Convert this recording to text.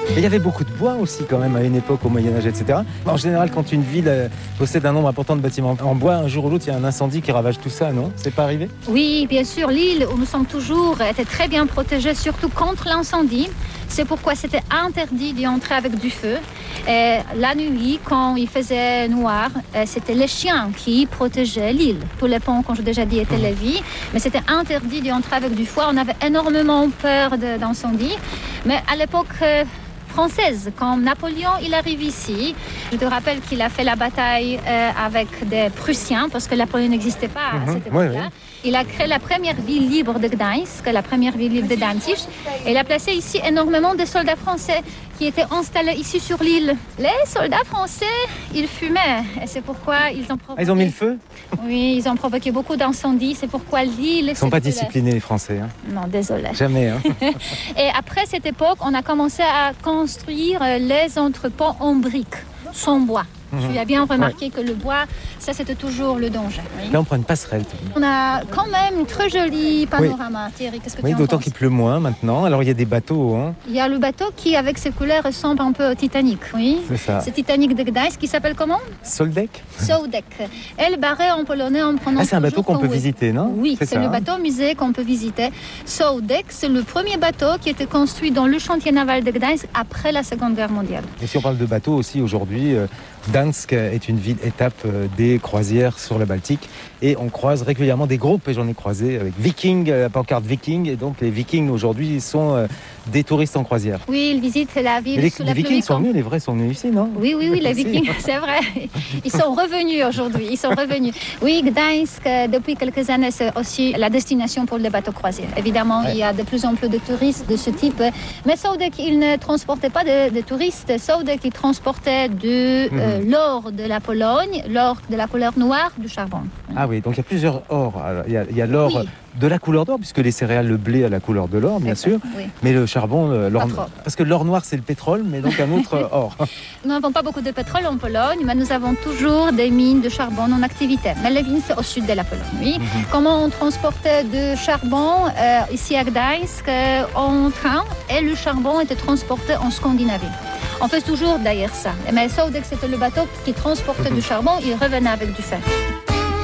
Mais il y avait beaucoup de bois aussi quand même à une époque, au Moyen-Âge, etc. En général, quand une ville possède un nombre important de bâtiments en bois, un jour ou l'autre, il y a un incendie qui ravage tout ça, non? C'est pas arrivé? Oui, bien sûr, l'île où nous sommes toujours était très bien protégée, surtout contre l'incendie. C'est pourquoi c'était interdit d'y entrer avec du feu. Et la nuit, quand il faisait noir, c'était les chiens qui protégeaient l'île. Tous les ponts, comme j'ai déjà dit, étaient lévis, mais c'était interdit d'y entrer avec du feu. On avait énormément peur d'incendie. Mais à l'époque française, quand Napoléon il arrive ici, je te rappelle qu'il a fait la bataille avec des Prussiens, parce que Napoléon n'existait pas à cette époque-là. Oui. Il a créé la première ville libre de Gdańsk, la première ville libre de Danzig, et il a placé ici énormément de soldats français qui étaient installés ici sur l'île. Les soldats français, ils fumaient, et c'est pourquoi ils ont provoqué... Ils ont mis le feu? Oui, ils ont provoqué beaucoup d'incendies, c'est pourquoi l'île... Ils ne sont pas disciplinés, les Français. Hein. Non, désolé. Jamais. Hein. Et après cette époque, on a commencé à construire les entrepôts en briques, sans bois. Tu as bien remarqué que le bois, ça c'était toujours le danger. Oui. Là, on prend une passerelle. On a quand même un très joli panorama. Thierry, qu'est-ce que tu en d'autant penses? qu'il pleut moins maintenant. Alors, il y a des bateaux. Hein. Il y a le bateau qui, avec ses couleurs, ressemble un peu au Titanic. Oui. C'est ça. C'est Titanic de Gdańsk qui s'appelle comment? Soldek. Sołdek. Elle barré en polonais en prononçant. Ah, c'est un bateau qu'on peut visiter, non? Oui, c'est le bateau musée qu'on peut visiter. Sołdek, c'est le premier bateau qui a été construit dans le chantier naval de Gdańsk après la Seconde Guerre mondiale. Et si on parle de bateaux aussi aujourd'hui, Gdańsk est une ville étape des croisières sur la Baltique et on croise régulièrement des groupes, et j'en ai croisé avec Viking, la pancarte Viking, et donc les Vikings aujourd'hui sont des touristes en croisière. Oui, ils visitent la ville sous la pluie. Les Vikings sont venus, les vrais sont venus ici, non? Oui, les Vikings, c'est vrai. Ils sont revenus aujourd'hui, Oui, Gdańsk, depuis quelques années, c'est aussi la destination pour les bateaux croisières. Évidemment, il y a de plus en plus de touristes de ce type. Mais Sołdek, il ne transportait pas de touristes. Sołdek, il transportait l'or de la Pologne, l'or de la couleur noire, du charbon. Ah oui, donc il y a plusieurs ors. Alors, il y a l'or de la couleur d'or, puisque les céréales, le blé a la couleur de l'or, bien sûr. Oui. Mais le charbon, l'or, parce que l'or noir, c'est le pétrole, mais donc un autre or. Nous n'avons pas beaucoup de pétrole en Pologne, mais nous avons toujours des mines de charbon en activité. Mais les mines, c'est au sud de la Pologne, oui. Comment on transportait du charbon ici à Gdańsk en train, et le charbon était transporté en Scandinavie. On fait toujours d'ailleurs ça. Mais Sołdek, c'était le bateau qui transportait du charbon, il revenait avec du fer.